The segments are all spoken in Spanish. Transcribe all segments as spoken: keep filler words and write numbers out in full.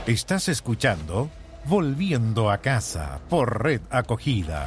Estás escuchando Volviendo a Casa por Red Acogida.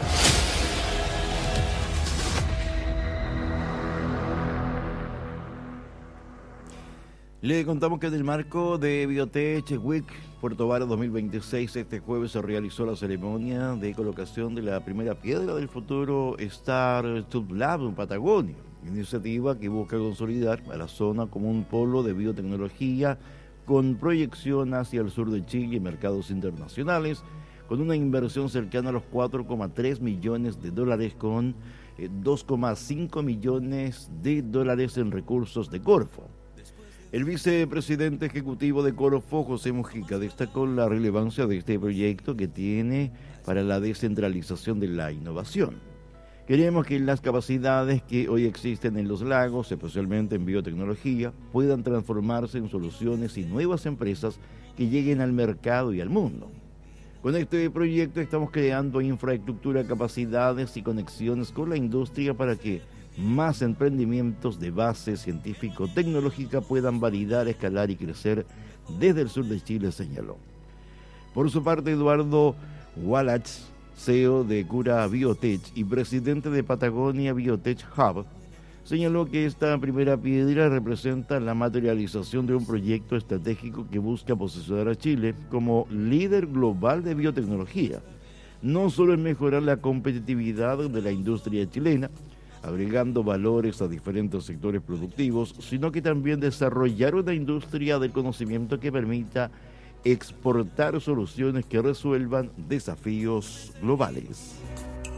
Le contamos que en el marco de Biotech Week Puerto Vara dos mil veintiséis, este jueves se realizó la ceremonia de colocación de la primera piedra del futuro Startup Lab en Patagonia, iniciativa que busca consolidar a la zona como un polo de biotecnología con proyección hacia el sur de Chile y mercados internacionales, con una inversión cercana a los cuatro coma tres millones de dólares, con eh, dos coma cinco millones de dólares en recursos de Corfo. El vicepresidente ejecutivo de Corfo, José Mujica, destacó la relevancia de este proyecto que tiene para la descentralización de la innovación. Queremos que las capacidades que hoy existen en los lagos, especialmente en biotecnología, puedan transformarse en soluciones y nuevas empresas que lleguen al mercado y al mundo. Con este proyecto estamos creando infraestructura, capacidades y conexiones con la industria para que más emprendimientos de base científico-tecnológica puedan validar, escalar y crecer desde el sur de Chile, señaló. Por su parte, Eduardo Wallach, C E O de Cura Biotech y presidente de Patagonia Biotech Hub, señaló que esta primera piedra representa la materialización de un proyecto estratégico que busca posicionar a Chile como líder global de biotecnología, no solo en mejorar la competitividad de la industria chilena, agregando valores a diferentes sectores productivos, sino que también desarrollar una industria del conocimiento que permita exportar soluciones que resuelvan desafíos globales.